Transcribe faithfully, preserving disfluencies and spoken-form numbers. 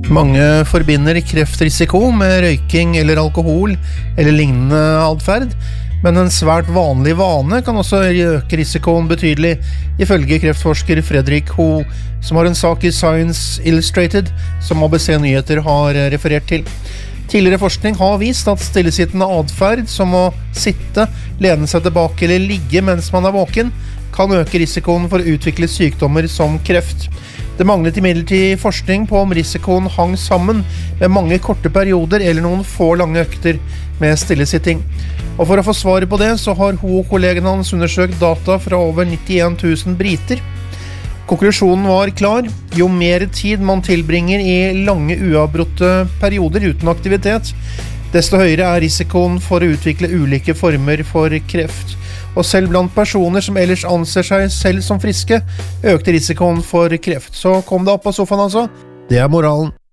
Mange forbinder kreftrisiko med røyking eller alkohol eller lignende adferd, men en svært vanlig vane kan også øke risikoen betydelig, ifølge kreftforsker Fredrik Ho, som har en sak i Science Illustrated som A B C Nyheter har referert til. Tidligere forskning har vist at stillesittende adferd, som å sitte, lene seg tilbake eller ligge mens man er våken, kan øke risikoen for å utvikle sykdommer som kreft. Det manglet imidlertid forskning på om risikoen hang sammen med mange korte perioder eller noen få lange økter med stillesitting. Og for å få svaret på det, så har Ho og kollegene hans undersøkt data fra over nittien tusen briter. Konklusjonen var klar: jo mer tid man tilbringer i lange uavbrutte perioder uten aktivitet, desto høyere er risikoen for å utvikle ulike former for kreft. Og selv blant personer som ellers anser seg selv som friske, økte risikoen for kreft. Så kom deg opp av sofaen altså. Det er moralen.